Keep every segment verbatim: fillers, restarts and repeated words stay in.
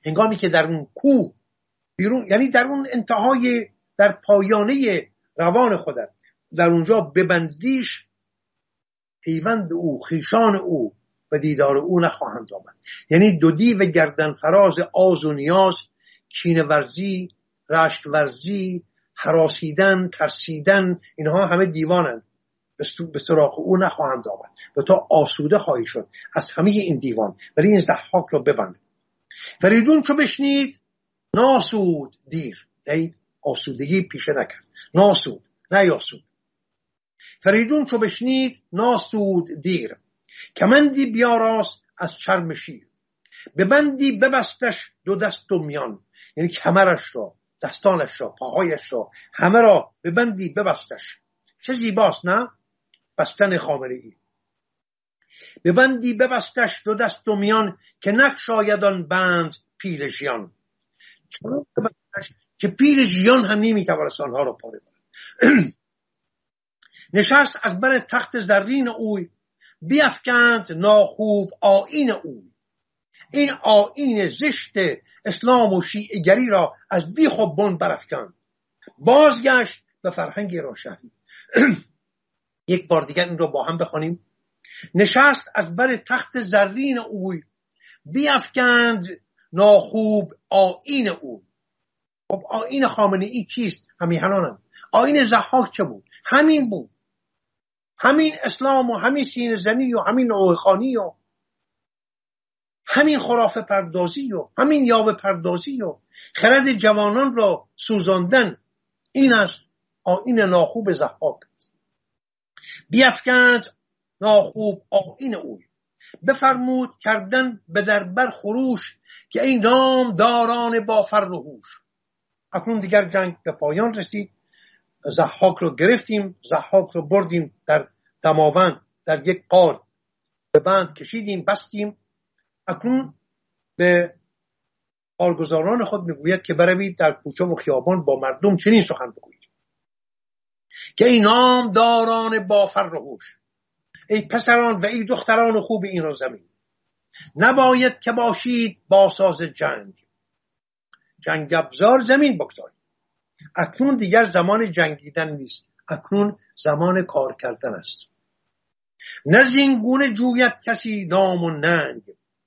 هنگامی که در اون کوه بیرون، یعنی در اون انتهای در پایانه روان خودت در اونجا ببندیش، پیوند او، خیشان او و دیدار او نخواهند آمد. یعنی دو دیو گردن فراز آز و نیاز، کینه ورزی، رشک ورزی، هراسیدن، ترسیدن، اینها همه دیوانند، به سراغ او نخواهند آمد و تا آسوده خواهی شد از همه این دیوان. ولی این ضحاک رو ببند. فریدون چو بشنید ناسود دیر، یعنی آسودگی پیشه نکرد، ناسود نه یاسود. فریدون چو بشنید ناسود دیر، کمندی بیاراست از چرم شیر، ببندی ببستش دو دست و میان، یعنی کمرش را، دستانش را، پاهایش را، همه را ببندی ببستش. چه زیباست نه؟ بستن خامنه‌ای. ببندی ببستش دو دست و میان، که نگشاید آن بند پیل ژیان. چون ببستش که پیل ژیان هم نمی‌تواند آنها را پاره کند. نشست از بر تخت زرین اوی، بیفکند ناخوب آیین اوی. این آیین زشت اسلام و شیعه‌گری را از بیخ و بن برافکند. بازگشت به فرهنگ روشنی. یک بار دیگر این رو با هم بخونیم. نشست از بر تخت زرین اوی، بیفکند ناخوب آیین اوی. خب آیین خامنه‌ای چیست؟ همیهنانم. آیین ضحاک چه بود؟ همین بود، همین اسلام و همین سینه زنی و همین نوحخانی و همین خرافه پردازی و همین یاوه پردازی و خرد جوانان را سوزاندن. این است آیین ناخوب ضحاک. بیفکند ناخوب آیین اوی، بفرمود کردن به دربر خروش، که این نام داران با فر و هوش. اکنون دیگر جنگ به پایان رسید. ضحاک رو گرفتیم، ضحاک رو بردیم در دماوند، در یک غار به بند کشیدیم، بستیم. اکنون به کارگزاران خود میگوید که بروید در کوچه و خیابان با مردم چنین سخن بگویید که ای نام داران با فر و هوش، ای پسران و ای دختران خوب این زمین، نباید که باشید با ساز جنگ، جنگ ابزار زمین بگذارید. اکنون دیگر زمان جنگیدن نیست، اکنون زمان کار کردن است. نه زین گونه جوید کسی نام و ننگ،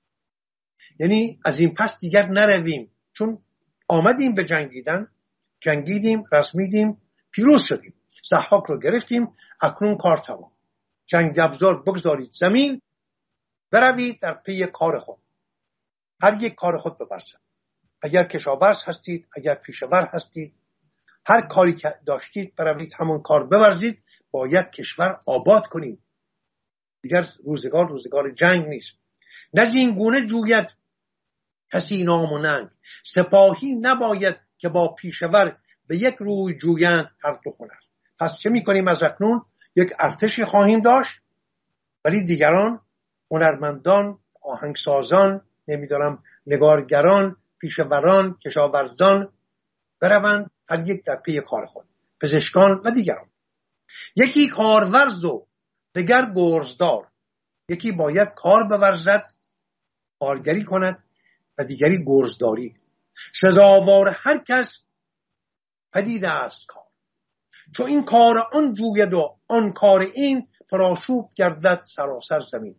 یعنی از این پس دیگر نرویم، چون آمدیم به جنگیدن، جنگیدیم، رسمیدیم، پیروز شدیم، ضحاک رو گرفتیم، اکنون کار تمام. جنگ ابزار بگذارید زمین، بروید در پی کار خود، هر یک کار خود بورزید. اگر کشاورز هستید، اگر پیشور هستید، هر کاری که داشتید بروید همون کار بورزید. باید کشور آباد کنید. دیگر روزگار روزگار جنگ نیست. نه این گونه جوید کسی نام و ننگ، سپاهی نباید که با پیشور به یک روی جویند هر دو هنر. پس چه میکنیم؟ از اکنون یک ارتشی خواهیم داشت، ولی دیگران هنرمندان، آهنگسازان، نمیدارم نگارگران، پیشوران، کشاورزان بروند هر یک در پی کار خود، پزشکان و دیگران. یکی کارورز و دیگر گرزدار، یکی باید کار بورزد، کارگری کند، و دیگری گرزداری. سزاوار هر کس پدید است کار، چون این کار آن جوید و آن کار این، پرآشوب گردد سراسر زمین.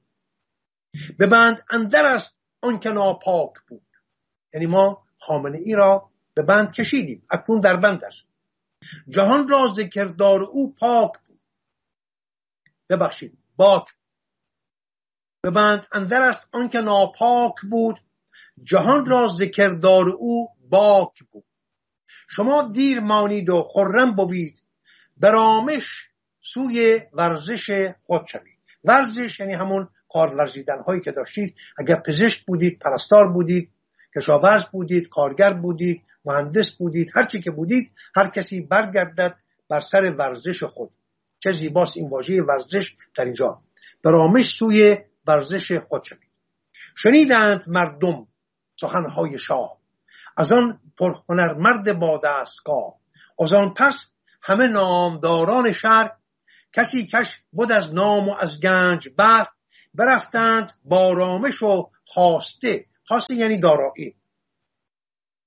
ببند اندر است آن که ناپاک بود، یعنی ما خامنه‌ای را به بند کشیدیم، اکنون در بند است. جهان را ذکردار او پاک بود، ببخشید باک. ببند اندر است آن که ناپاک بود، جهان را ذکردار او باک بود. شما دیر مانید و خرم بوید، برامش سوی ورزش خود شوید. ورزش یعنی همون کار ورزیدن هایی که داشتید. اگر پزشک بودید، پرستار بودید، کشاورز بودید، کارگر بودید، مهندس بودید، هر چی که بودید، هر کسی برگردد بر سر ورزش خود. چه زیباست این واژه ورزش در اینجا. برامش سوی ورزش خود شوید. شنیدند مردم سخنهای شاه، از آن پرهنرمرد با دستگاه. از آن پس همه نامداران شهر، کسی کش بود از نام و از گنج بر، برفتند با رامش و خواسته. خواسته یعنی دارایی.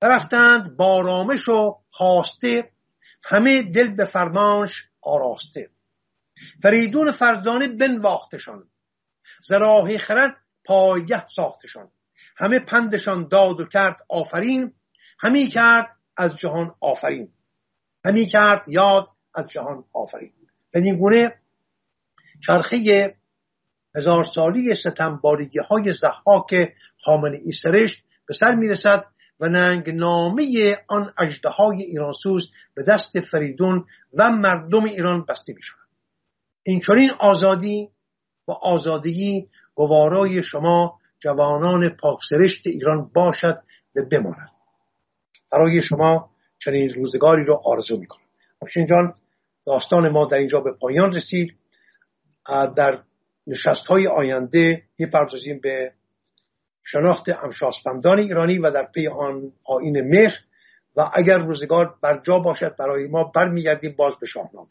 برفتند با آرامش و خواسته، همه دل به فرمانش آراسته. فریدون فرزانه بنواختشان، ز راه خرد پایگه ساختشان. همه پندشان داد و کرد آفرین، همی کرد از جهان آفرین. همی کرد یاد از جهان آفرین. بدین گونه چرخه هزار سالی ستمبارگی های ضحاک خامنه‌ای سرشت به سر میرسد و ننگنامه آن اژدهای ایرانسوز به دست فریدون و مردم ایران بسته می شود. این چنین آزادی و آزادگی گوارای شما جوانان پاکسرشت ایران باشد و بماند. برای شما چنین روزگاری رو آرزو می کنم. حسین جان، داستان ما در اینجا به پایان رسید. در نشست های آینده می‌پردازیم به شناخت امشاسپندان ایرانی و در پی آن آیین مهر و اگر روزگار بر جا باشد برای ما برمیگردیم باز به شاهنامه.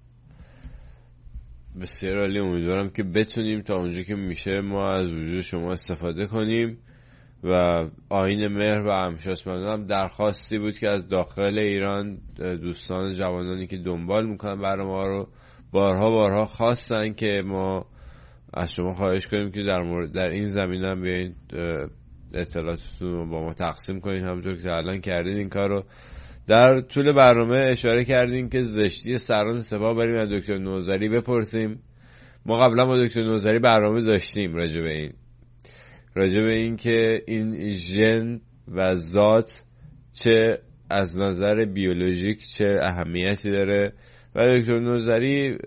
بسیار عالی. امیدوارم که بتونیم تا اونجا که میشه ما از وجود شما استفاده کنیم و آیین مهر و امشاسپندان هم درخواستی بود که از داخل ایران دوستان جوانانی که دنبال میکنن برای ما رو بارها بارها خواستن که ما از شما خواهش کنیم که در مورد در این زمینه هم بیاین اطلاعاتتون رو با ما تقسیم کنین، همونطور که الان کردین. این کار رو در طول برنامه اشاره کردین که زشتی سران سپاه بریم از دکتر نوذری بپرسیم. ما قبلا با دکتر نوذری برنامه داشتیم راجع به این راجع به این که این ژن و ذات چه از نظر بیولوژیک چه اهمیتی داره و دکتر نوذری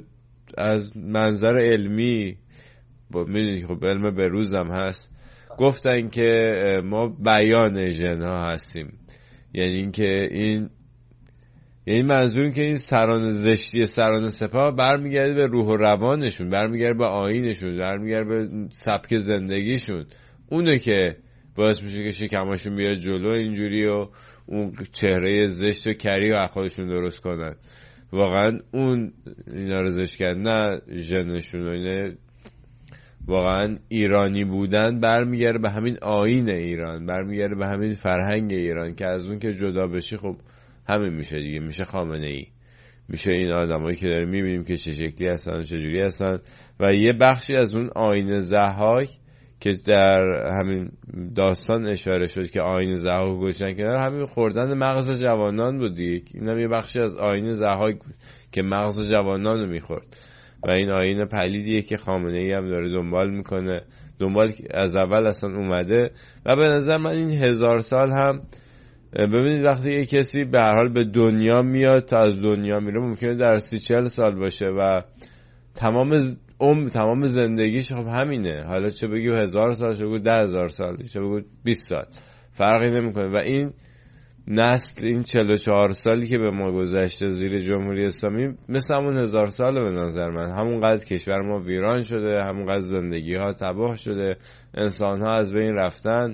از منظر علمی با میدونی خب علم به روزم هست گفتن که ما بیان ژن ها هستیم. یعنی اینکه این یعنی منظور این که این سران زشتی سران سپاه برمیگرده به روح و روانشون، برمیگرده به آیینشون، برمیگرده به سبک زندگیشون. اونه که باعث میشه که شکماشون بیاد جلو اینجوری و اون چهره زشت و کری و خودشون درست کنن. واقعا اون اینا رو زشت کرد، نه ژنشون. اینه واقعا ایرانی بودن برمیگرده به همین آیین ایران، برمیگرده به همین فرهنگ ایران که از اون که جدا بشی خب همین میشه دیگه، میشه خامنه ای، میشه این آدمایی که داریم میبینیم که چه شکلی هستن و چه جوری هستن. و یه بخشی از اون آیین ضحاک که در همین داستان اشاره شد که آیین ضحاک گوشن کنار، همین خوردن مغز جوانان بود دیگه. اینم یه بخشی از آیین ضحاک بود که مغز جوانان رو میخورد و این آیین پلیدیه که خامنه ای هم داره دنبال میکنه، دنبال از اول اصلا اومده. و به نظر من این هزار سال هم ببینید وقتی یه کسی به هر حال به دنیا میاد تا از دنیا میره ممکنه در سی چهل سال باشه و تمام عمر تمام زندگیش خب همینه. حالا چه بگی هزار سال، چه بگی ده هزار سال، چه بگی بیست سال، فرقی نمیکنه. و این نسل این چهل و چهار سالی که به ما گذشته زیر جمهوری اسلامی مثل همون هزار ساله به نظر من. همونقدر کشور ما ویران شده، همونقدر زندگی ها تباه شده، انسان ها از بین رفتن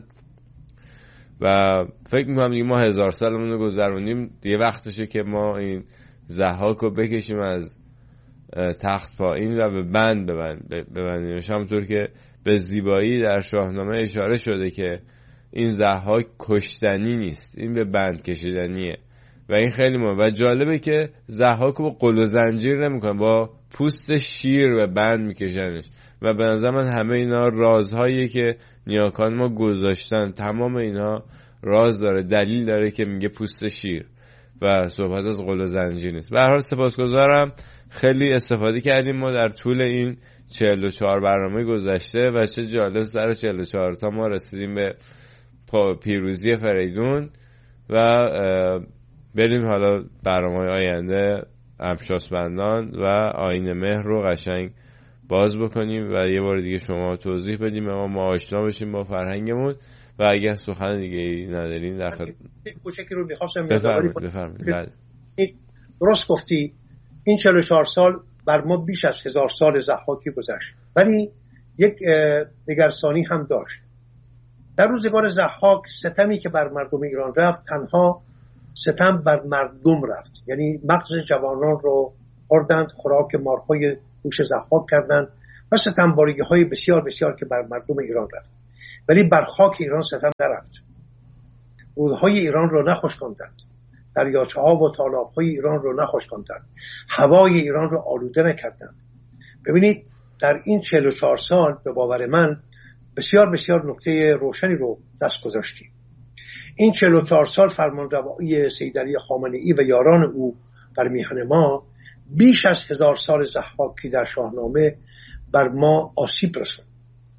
و فکر میکنم دیگه ما هزار سالمون رو گذروندیم. دیگه وقتشه که ما این ضحاک رو بکشیم از تخت پایین و به بند ببندیم. همونطور که به زیبایی در شاهنامه اشاره شده که این ضحاک کشتنی نیست، این به بند کشیدنیه و این خیلی مهمه. و جالبه که ضحاک رو با قل و زنجیر نمیکنن، با پوست شیر به بند میکشنش و به نظر من همه اینا رازهاییه که نیاکان ما گذاشتن. تمام اینا راز داره، دلیل داره که میگه پوست شیر و صحبت از قل و زنجیر نیست. به هر حال سپاسگزارم، خیلی استفاده کردیم ما در طول این چهل و چهار برنامه گذشته و چه جالب سر چهل و چهار تا ما رسیدیم به پیروزی فریدون و بریم حالا برنامه آینده امشاسپندان و آیین مهر رو قشنگ باز بکنیم و یه بار دیگه شما توضیح بدیم اما ما آشنا بشیم با فرهنگمون. و اگه سخن دیگه ای ندارین در خدمت کوچکی رو می‌خواستم بفرمایید. بفرمایید. درست گفتی، این چهل و چهار سال بر ما بیش از هزار سال ضحاکی گذشت، ولی یک دگرسانی هم داشت. در روزگار ضحاک ستمی که بر مردم ایران رفت تنها ستم بر مردم رفت، یعنی مغز جوانان رو خوردند، خوراک مارهای گوش ضحاک کردند و ستمبارگی های بسیار بسیار که بر مردم ایران رفت، ولی بر خاک ایران ستم نرفت. رودهای ایران رو نخشکاندند، دریاچه ها و تالاب های ایران رو نخشکاندند، هوای ایران رو آلوده نکردند. ببینید در این چهل و چهار سال به باور من بسیار بسیار نکته روشنی رو دست گذاشتیم. این چهل و چهار سال فرمانروایی سید علی خامنه‌ای و یاران او بر میهن ما بیش از هزار سال ضحاکی در شاهنامه بر ما آسیب رساند.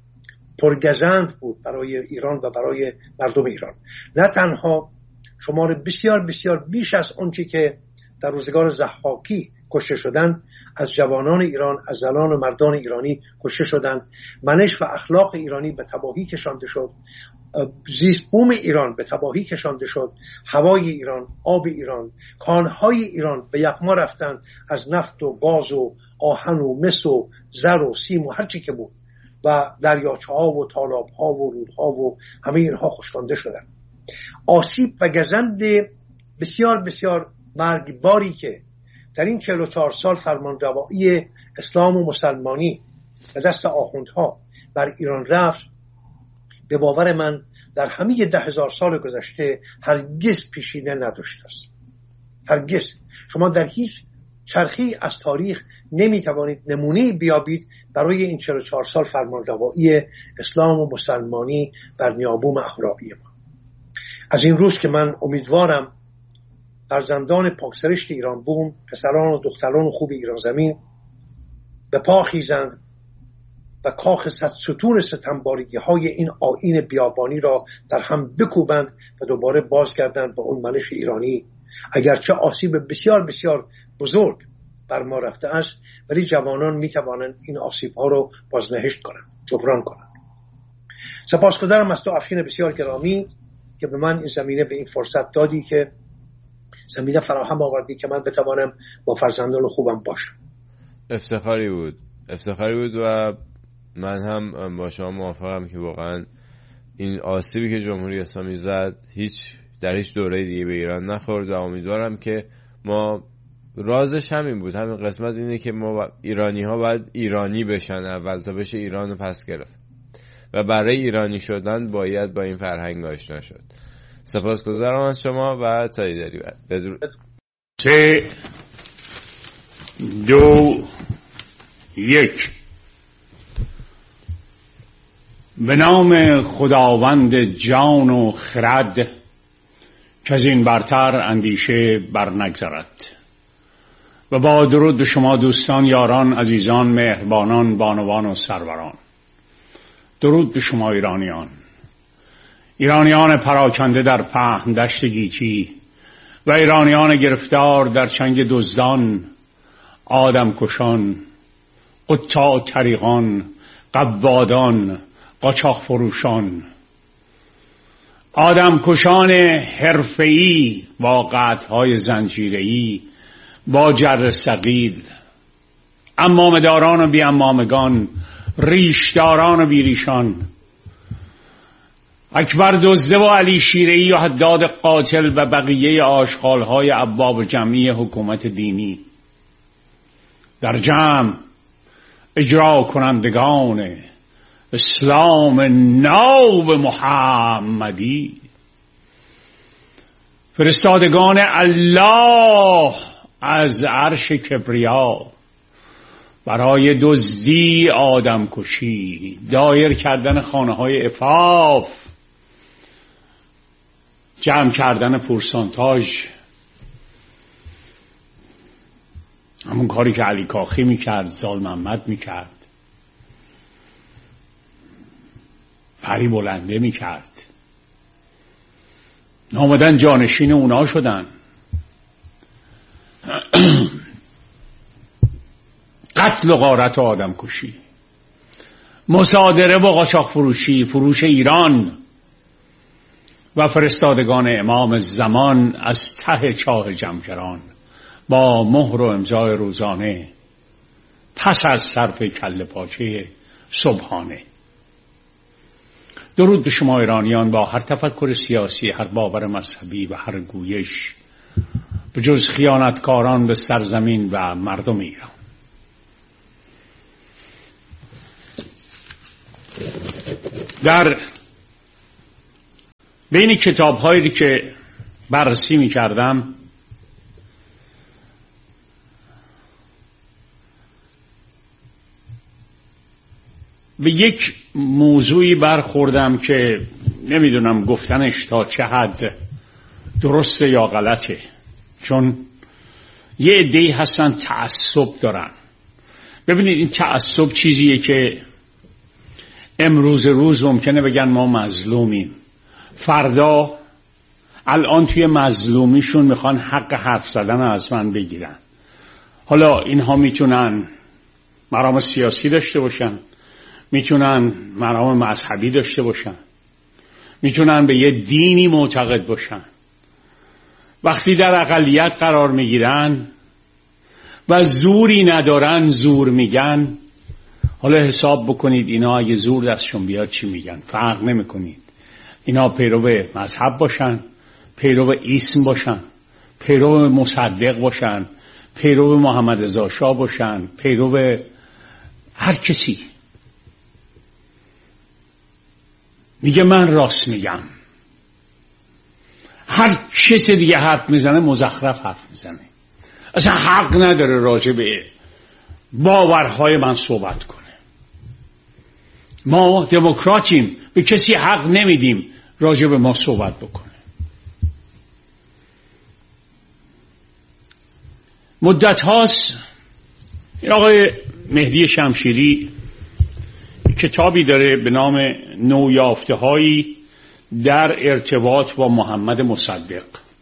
پرگزند بود برای ایران و برای مردم ایران. نه تنها شمار بسیار بسیار بیش از آنچه که در روزگار ضحاکی کشته شدن از جوانان ایران، از زنان و مردان ایرانی کشته شدن، منش و اخلاق ایرانی به تباهی کشانده شد، زیست بوم ایران به تباهی کشانده شد، هوای ایران، آب ایران، کانهای ایران به یغما رفتن، از نفت و گاز و آهن و مس و زر و سیم و هر چی که بود، و دریاچه ها و تالاب ها و رودها و همه اینها خشکانده شدن. آسیب و گزند بسیار بسیار مرگباری که در این چهل و چهار سال فرمانروایی اسلام و مسلمانی به دست آخوندها بر ایران رفت، به باور من در همه ده هزار سال گذشته هرگز پیشینه نداشته است. هرگز. شما در هیچ چرخی از تاریخ نمیتوانید نمونه بیابید برای این چهل و چهار سال فرمانروایی اسلام و مسلمانی بر نیابوم اهورایی ما. از این روز که من امیدوارم فرزندان پاکسرشت ایران بوم، پسران و دختران خوب ایران زمین به پا خیزند و کاخ صد ستون ستمبارگی های این آیین بیابانی را در هم بکوبند و دوباره بازگردند به اون منش ایرانی. اگرچه آسیب بسیار بسیار بزرگ بر ما رفته است، ولی جوانان می توانند این آسیب ها رو بازنهشت کنند، جبران کنند. سپاسگزارم از تو افشین بسیار گرامی که به من این زمینه به این فرصت دادی، که زمینه فراهم آوردی که من بتوانم با فرزندان خوبم باشم. افتخاری بود، افتخاری بود و من هم با شما موافقم که واقعا این آسیبی که جمهوری اسلامی زد هیچ در هیچ دوره دیگه به ایران نخورد و امیدوارم که ما رازش همین بود، همین قسمت اینه که ما ایرانی ها باید ایرانی بشن اول تا بشه ایران رو پس گرفت و برای ایرانی شدن باید با این فرهنگ آشنا شد. سپاسگزارم از شما و تا دیداری بعد. بدرود. سه دو یک. به نام خداوند جان و خرد که از این برتر اندیشه بر نگذرد، و با درود به شما دوستان، یاران، عزیزان، مهربانان، بانوان و سروران. درود به شما ایرانیان، ایرانیان پراکنده در پهن دشت گیتی و ایرانیان گرفتار در چنگ دزدان، آدم کشان، قطاع طریقان، قوادان، قاچاق فروشان، آدم کشان حرفه‌ای با قطعهای زنجیره‌ای، با جر ثقیل، امامه داران و بی امامگان، ریشداران و بی ریشان، اکبر دزده و علی شیره‌ای و حداد قاتل و بقیه آشغال‌های ابواب جمعی حکومت دینی، در جمع اجرا کنندگان اسلام ناب محمدی، فرستادگان الله از عرش کبریا برای دزدی، آدم کشی، دایر کردن خانه های عفاف، جمع کردن پورسانتاژ، همون کاری که علی کاخی میکرد، زال محمد میکرد، پری بلنده میکرد، آمدن جانشین اونا شدن. قتل و غارت و آدم کشی، مصادره و قاچاق فروشی، فروش ایران و فرستادگان امام زمان از ته چاه جمکران با مهر و امضای روزانه پس از صرف کله پاچه صبحانه. درود به شما ایرانیان با هر تفکر سیاسی، هر باور مذهبی و هر گویش، به جز خیانتکاران به سرزمین و مردم ایران. در بین کتاب هایی که بررسی می کردم به یک موضوعی برخوردم که نمیدونم گفتنش تا چه حد درسته یا غلطه، چون یه عده‌ای هستن تعصب دارن. ببینید این تعصب چیزیه که امروز روز ممکنه بگن ما مظلومیم، فردا الان توی مظلومیشون میخوان حق حرف زدن از من بگیرن. حالا اینها میتونن مرام سیاسی داشته باشن، میتونن مرام مذهبی داشته باشن، میتونن به یه دینی معتقد باشن. وقتی در اقلیت قرار میگیرن و زوری ندارن زور میگن، حالا حساب بکنید اینا اگه زور دستشون بیاد چی میگن، فرق نمیکنید. اینا پیرو مذهب باشن، پیرو اسم باشن، پیرو مصدق باشن، پیرو محمد رضا شاه باشن، پیرو هر کسی، میگه من راست میگم. هر کسی دیگه حرف میزنه مزخرف حرف میزنه، اصلا حق نداره راجع به باورهای من صحبت کنه. ما دموکراتیم، به کسی حق نمیدیم راجع به ما صحبت بکنه. مدت هاست این آقای مهدی شمشیری کتابی داره به نام نویافته هایی در ارتباط با محمد مصدق.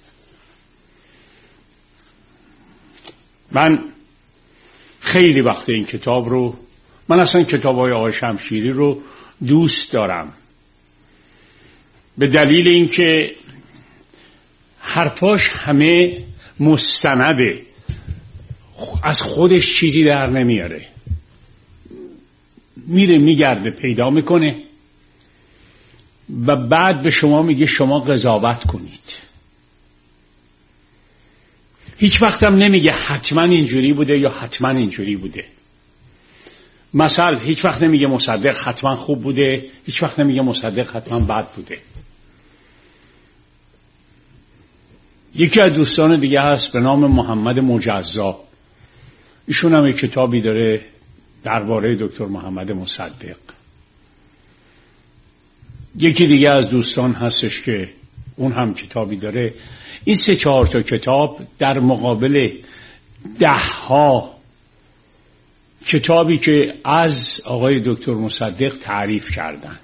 من خیلی وقت این کتاب رو، من اصلا کتاب های آقای شمشیری رو دوست دارم به دلیل اینکه حرفاش همه مستنده، از خودش چیزی در نمیاره، میره میگرده پیدا میکنه و بعد به شما میگه شما قضاوت کنید. هیچ وقتم نمیگه حتما اینجوری بوده یا حتما اینجوری بوده. مثلا هیچ وقت نمیگه مصدق حتما خوب بوده، هیچ وقت نمیگه مصدق حتما بد بوده. یکی از دوستان دیگه هست به نام محمد مجزا، ایشون هم یک کتابی داره درباره دکتر محمد مصدق. یکی دیگه از دوستان هستش که اون هم کتابی داره. این سه چهار تا کتاب در مقابل ده ها کتابی که از آقای دکتر مصدق تعریف کردن.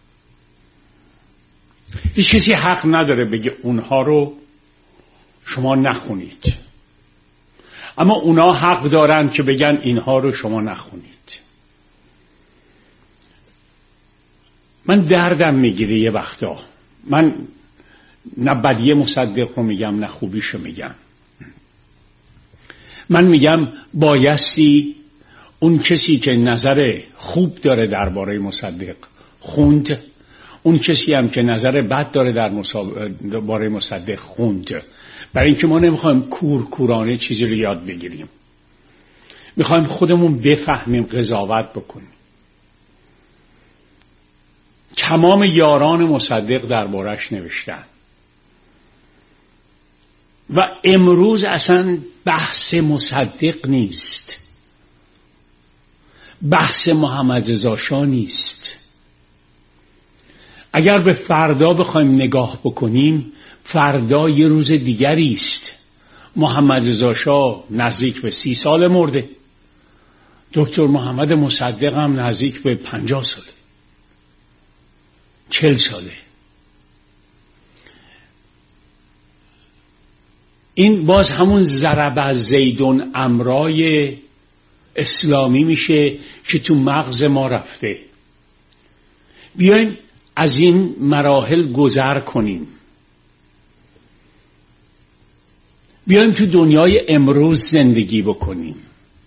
هیچ کسی حق نداره بگه اونها رو شما نخونید، اما اونا حق دارن که بگن اینها رو شما نخونید. من دردم میگیره یه وقتا، من نه بدی مصدق رو میگم نه خوبیشو میگم. من میگم بایستی اون کسی که نظر خوب داره درباره مصدق خوند، اون کسی هم که نظر بد داره درباره مصدق خوند. برای اینکه ما نمیخوایم کور کورانه چیزی رو یاد بگیریم، میخوایم خودمون بفهمیم، قضاوت بکنیم. تمام یاران مصدق دربارش نوشتن و امروز اصلا بحث مصدق نیست، بحث محمد رضا شاه نیست. اگر به فردا بخوایم نگاه بکنیم، فردا یه روز دیگری است. محمد رضا شاه نزدیک به سی سال مرده، دکتر محمد مصدق هم نزدیک به پنجاه ساله، چل ساله. این باز همون ضرب از زیدون امرای اسلامی میشه که تو مغز ما رفته. بیاین از این مراحل گذر کنیم، بیایم تو دنیای امروز زندگی بکنیم.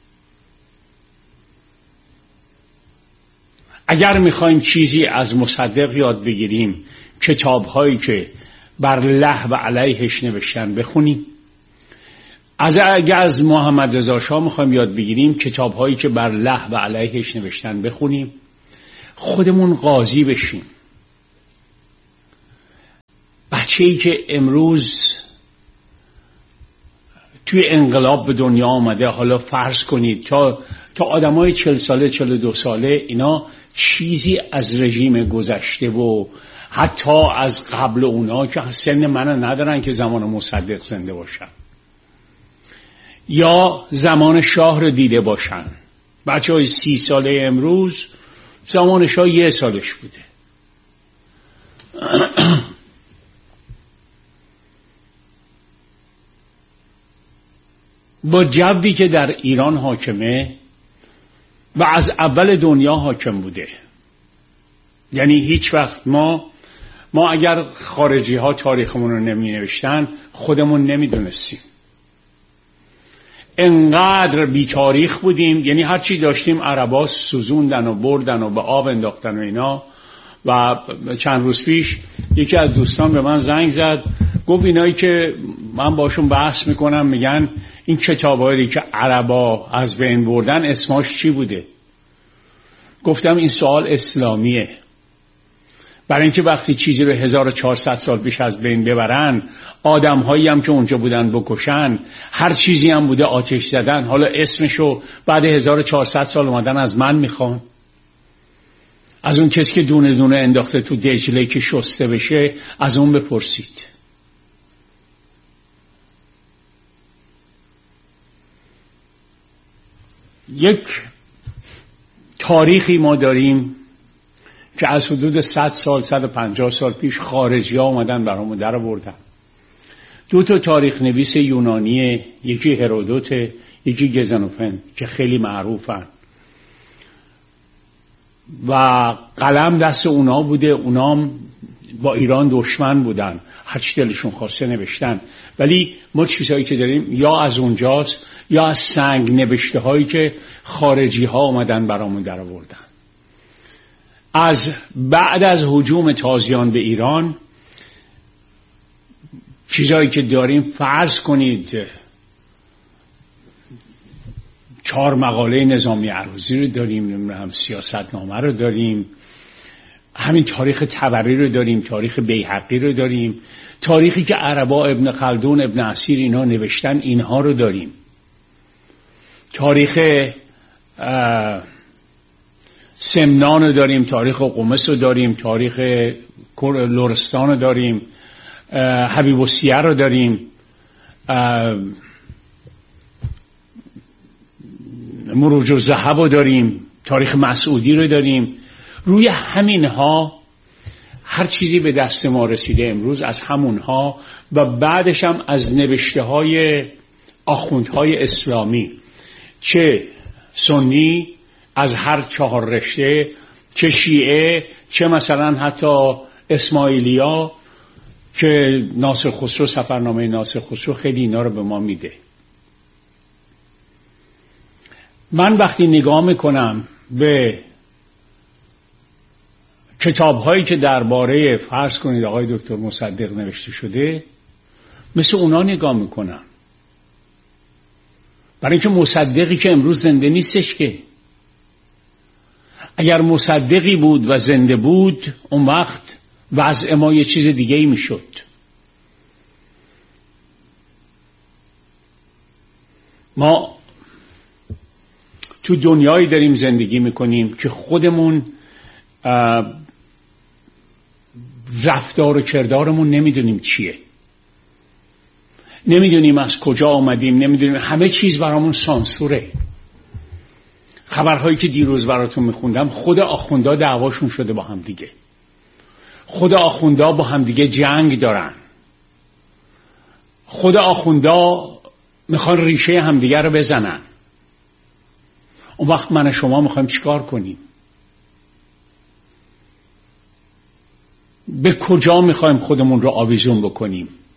اگر میخوایم چیزی از مصدق یاد بگیریم، کتاب‌هایی که بر له و علیهش نوشتن بخونیم. از اگر از محمد رضا شاه میخوایم یاد بگیریم، کتاب‌هایی که بر له و علیهش نوشتن بخونیم. خودمون قاضی بشیم. بچه‌ای که امروز توی انقلاب به دنیا آمده، حالا فرض کنید تا تا آدمای چهل ساله چهل و دو ساله، اینا چیزی از رژیم گذشته و حتی از قبل اونا که سن منو ندارن که زمان مصدق زنده باشن یا زمان شاه رو دیده باشن. بچه های سی ساله امروز زمان شاه یه سالش بوده. با جوی که در ایران حاکمه و از اول دنیا حاکم بوده، یعنی هیچ وقت ما ما اگر خارجی ها تاریخمون رو نمی نوشتن خودمون نمی دونستیم. انقدر بی تاریخ بودیم، یعنی هر چی داشتیم عربا سوزوندن و بردن و به آب انداختن و اینا. و چند روز پیش یکی از دوستان به من زنگ زد، گفت اینایی که من باشون بحث میکنم میگن این کتابایی که عربا از بین بردن اسماش چی بوده؟ گفتم این سوال اسلامیه، برای اینکه وقتی چیزی رو هزار و چهارصد سال پیش از بین ببرن، آدم هایی هم که اونجا بودن بکشن، هر چیزی هم بوده آتش زدن، حالا اسمشو بعد هزار و چهارصد سال اومدن از من میخوان؟ از اون کسی که دونه دونه انداخته تو دجله که شسته بشه از اون بپرسید. یک تاریخی ما داریم که از حدود صد سال صد و پنجاه سال پیش خارجی ها اومدن برامون در بردن. دو تا تاریخ نویس یونانیه، یکی هرودوت یکی گزنوفن که خیلی معروفن و قلم دست اونا بوده، اونا با ایران دشمن بودن، هر چی دلشون خواسته نوشتن. ولی ما چیزهایی که داریم یا از اونجاست یا از سنگ نوشته هایی که خارجی ها اومدن برامون در آوردن. از بعد از هجوم تازیان به ایران چیزهایی که داریم، فرض کنید چهار مقاله نظامی عروضی رو داریم، هم سیاست نامه رو داریم، همین تاریخ طبری رو داریم، تاریخ بیهقی رو داریم، تاریخی که عربا ابن خلدون ابن اسیر اینا نوشتن اینها رو داریم، تاریخ سمنان رو داریم، تاریخ قمص رو داریم، تاریخ لرستان رو داریم، حبیب السیر رو داریم، مروج الذهب رو داریم، تاریخ مسعودی رو داریم. روی همینها هر چیزی به دست ما رسیده امروز از همونها و بعدش هم از نوشته های آخوندهای اسلامی، چه سنی از هر چهار رشته، چه شیعه، چه مثلا حتی اسماعیلیا که ناصر خسرو، سفرنامه ناصر خسرو خیلی اینا رو به ما میده. من وقتی نگاه میکنم به کتاب‌هایی که درباره فرض کنید آقای دکتر مصدق نوشته شده، مثل اونا نگاه میکنم، برای اینکه مصدقی که امروز زنده نیستش که. اگر مصدقی بود و زنده بود اون وقت وضع ما یه چیز دیگه ای میشد. ما تو دنیایی داریم زندگی میکنیم که خودمون رفتار و کردارمون نمیدونیم چیه، نمیدونیم از کجا آمدیم، نمیدونیم، همه چیز برامون سانسوره. خبرهایی که دیروز براتون میخوندم، خود آخوندا دعواشون شده با هم دیگه، خود آخوندا با هم دیگه جنگ دارن، خود آخوندا میخوان ریشه همدیگه رو بزنن. اون وقت من و شما میخوایم چیکار کنیم؟ به کجا میخوایم خودمون رو آویزون بکنیم؟